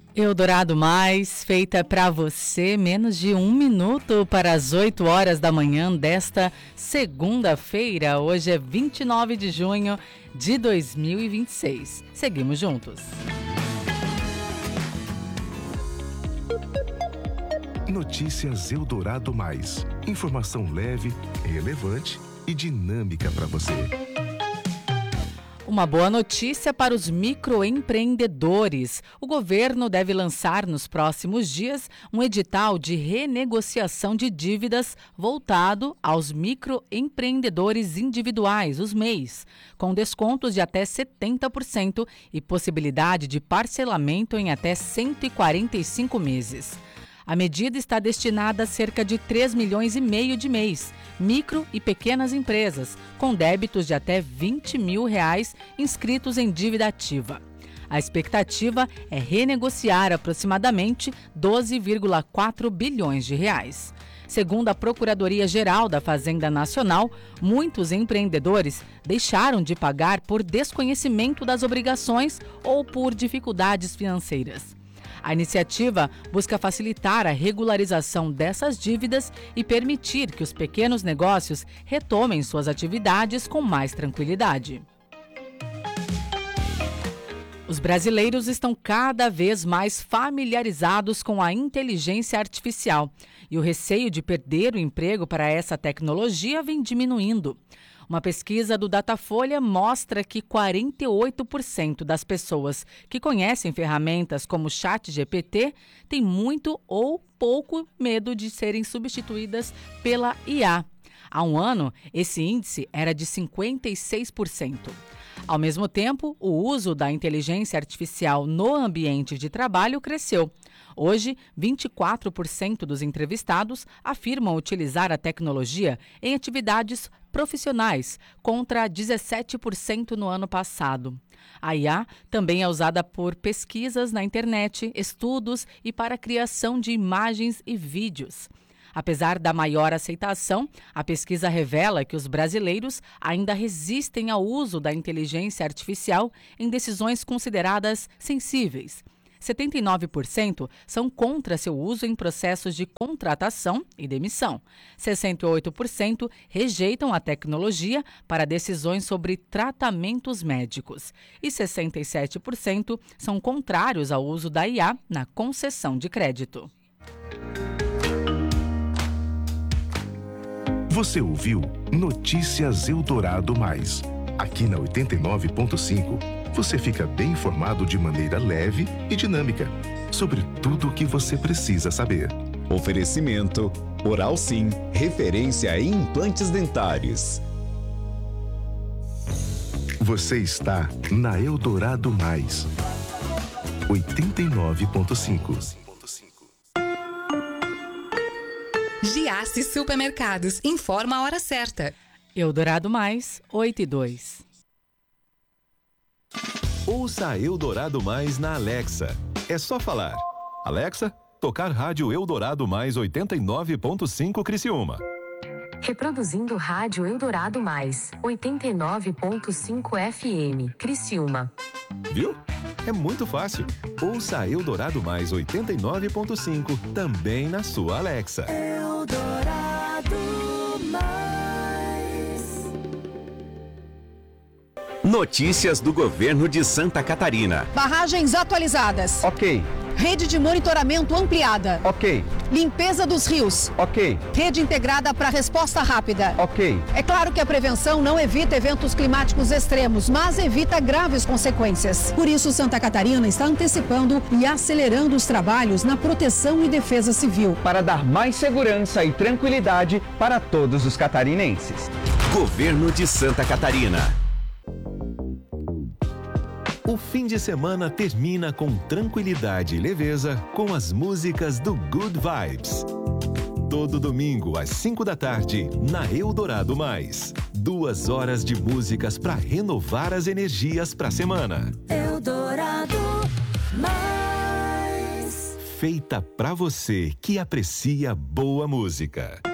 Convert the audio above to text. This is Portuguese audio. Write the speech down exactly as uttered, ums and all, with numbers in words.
Eldorado Mais, feita para você, menos de um minuto para as oito horas da manhã desta segunda-feira. Hoje é vinte e nove de junho de dois mil e vinte e seis. Seguimos juntos. Notícias Eldorado Mais. Informação leve, relevante e dinâmica para você. Uma boa notícia para os microempreendedores. O governo deve lançar nos próximos dias um edital de renegociação de dívidas voltado aos microempreendedores individuais, os M E Is, com descontos de até setenta por cento e possibilidade de parcelamento em até cento e quarenta e cinco meses. A medida está destinada a cerca de três milhões e meio de M E Is, micro e pequenas empresas, com débitos de até vinte mil reais inscritos em dívida ativa. A expectativa é renegociar aproximadamente doze vírgula quatro bilhões de reais. Segundo a Procuradoria-Geral da Fazenda Nacional, muitos empreendedores deixaram de pagar por desconhecimento das obrigações ou por dificuldades financeiras. A iniciativa busca facilitar a regularização dessas dívidas e permitir que os pequenos negócios retomem suas atividades com mais tranquilidade. Os brasileiros estão cada vez mais familiarizados com a inteligência artificial e o receio de perder o emprego para essa tecnologia vem diminuindo. Uma pesquisa do Datafolha mostra que quarenta e oito por cento das pessoas que conhecem ferramentas como o ChatGPT têm muito ou pouco medo de serem substituídas pela I A. Há um ano, esse índice era de cinquenta e seis por cento. Ao mesmo tempo, o uso da inteligência artificial no ambiente de trabalho cresceu. Hoje, vinte e quatro por cento dos entrevistados afirmam utilizar a tecnologia em atividades profissionais, contra dezessete por cento no ano passado. A I A também é usada por pesquisas na internet, estudos e para a criação de imagens e vídeos. Apesar da maior aceitação, a pesquisa revela que os brasileiros ainda resistem ao uso da inteligência artificial em decisões consideradas sensíveis. setenta e nove por cento são contra seu uso em processos de contratação e demissão. sessenta e oito por cento rejeitam a tecnologia para decisões sobre tratamentos médicos. E sessenta e sete por cento são contrários ao uso da I A na concessão de crédito. Você ouviu Notícias Eldorado Mais. Aqui na oitenta e nove ponto cinco, você fica bem informado de maneira leve e dinâmica sobre tudo o que você precisa saber. Oferecimento Oral Sim, referência em implantes dentários. Você está na Eldorado Mais. oitenta e nove ponto cinco. Giasse Supermercados, informa a hora certa. Eldorado Mais, oito e dois. Ouça Eldorado Mais na Alexa. É só falar. Alexa, tocar rádio Eldorado Mais oitenta e nove ponto cinco Criciúma. Reproduzindo rádio Eldorado Mais, oitenta e nove ponto cinco F M, Criciúma. Viu? É muito fácil. Ouça Eldorado Mais oitenta e nove ponto cinco também na sua Alexa. Eldorado Mais. Notícias do governo de Santa Catarina. Barragens atualizadas. Ok. Rede de monitoramento ampliada. Ok. Limpeza dos rios. Ok. Rede integrada para resposta rápida. Ok. É claro que a prevenção não evita eventos climáticos extremos, mas evita graves consequências. Por isso, Santa Catarina está antecipando e acelerando os trabalhos na proteção e defesa civil. Para dar mais segurança e tranquilidade para todos os catarinenses. Governo de Santa Catarina. O fim de semana termina com tranquilidade e leveza com as músicas do Good Vibes. Todo domingo, às cinco da tarde, na Eldorado Mais. Duas horas de músicas para renovar as energias para a semana. Eldorado Mais. Feita para você que aprecia boa música.